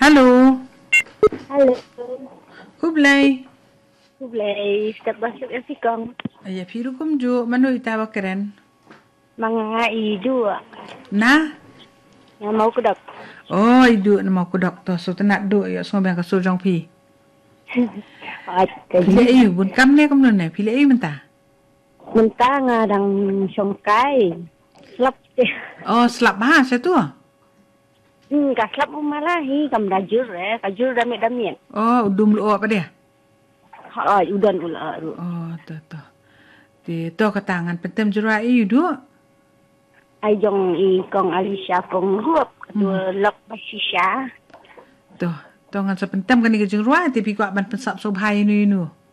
Halo. Halo. Hublay. Boleh step masuk ya si Kong. Aya piru kumju manu itawa keren. Mga idu Na? yang mau kedap. Oh, idu na mau kudok to. So tenak do ya so bang kasul jong pi. Pili ayu bun kam ne kam nun ne. Pili ayu mentah. Mentah ngadang songkai. Slap deh. Oh, selap ha saya tu. Kaslap umalahi kam dajur kajur damit. Oh, udum lu apa dia? Udan ula ru. Oh, tu. Di to katangan pentem jura ayu do. Ai jong i Kong Alisha Kong ruap kedua lok basisha. To ngan sa pentem kan ni kejeng ruai tapi kuat ban pensap so bhai nu.